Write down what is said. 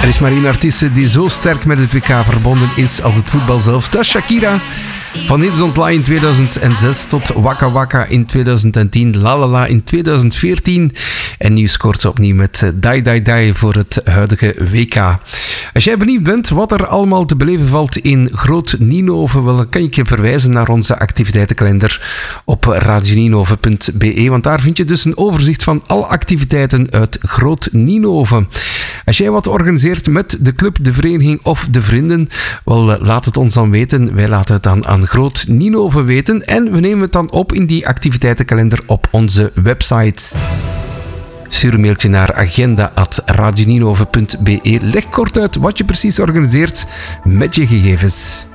Er is maar één artiest die zo sterk met het WK verbonden is als het voetbal zelf. Dat is Shakira. Van Hips on Fly in 2006 tot Waka Waka in 2010, La La La in 2014. En nu scoort ze opnieuw met Die Die Die voor het huidige WK. Als jij benieuwd bent wat er allemaal te beleven valt in Groot Nienhoven, dan kan ik je verwijzen naar onze activiteitenkalender op radionienhoven.be, want daar vind je dus een overzicht van alle activiteiten uit Groot Nienhoven. Als jij wat organiseert met de club, de vereniging of de vrienden, wel, laat het ons dan weten. Wij laten het dan aan Groot Nienhoven weten en we nemen het dan op in die activiteitenkalender op onze website. Stuur een mailtje naar agenda@radionienhoven.be. Leg kort uit wat je precies organiseert met je gegevens.